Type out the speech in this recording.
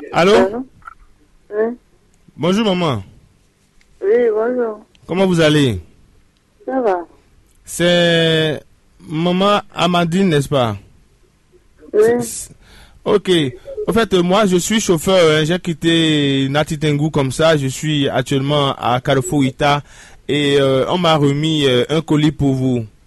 Allô? Allô? Oui. Bonjour maman. Oui, bonjour. Comment vous allez? Ça va? C'est maman Amandine, n'est-ce pas? Oui. Ok. En fait, moi, je suis chauffeur. Hein. J'ai quitté Natitengu comme ça. Je suis actuellement à Carrefour Ita et on m'a remis un colis pour vous.